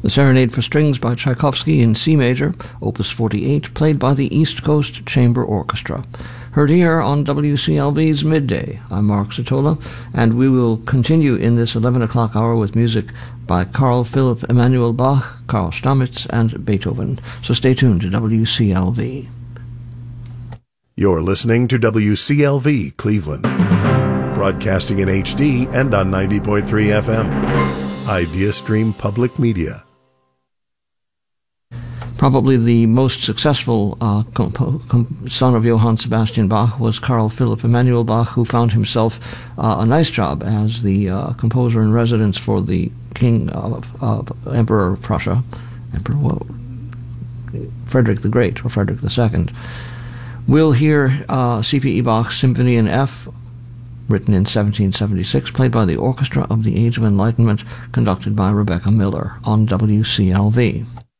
The Serenade for Strings by Tchaikovsky in C major, Opus 48, played by the East Coast Chamber Orchestra. Heard here on WCLV's Midday. I'm Mark Satola, and we will continue in this 11 o'clock hour with music by Carl Philipp Emanuel Bach, Karl Stamitz, and Beethoven. So stay tuned to WCLV. You're listening to WCLV Cleveland, broadcasting in HD and on 90.3 FM. IdeaStream Public Media. Probably the most successful son of Johann Sebastian Bach was Carl Philipp Emanuel Bach, who found himself a nice job as the composer in residence for the King Emperor of Prussia, Frederick the Great, or Frederick II. We'll hear C.P.E. Bach's Symphony in F, written in 1776, played by the Orchestra of the Age of Enlightenment, conducted by Rebecca Miller on WCLV.